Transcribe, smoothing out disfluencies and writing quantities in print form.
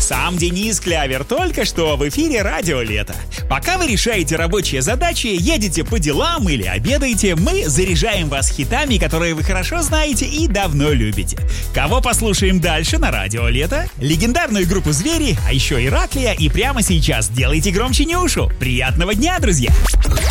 Сам Денис Клявер только что в эфире «Радио Лето». Пока вы решаете рабочие задачи, едете по делам или обедаете, мы заряжаем вас хитами, которые вы хорошо знаете и давно любите. Кого послушаем дальше на «Радио Лето»? Легендарную группу «Звери», а еще Ираклия, и прямо сейчас делайте громче Нюшу. Приятного дня, друзья!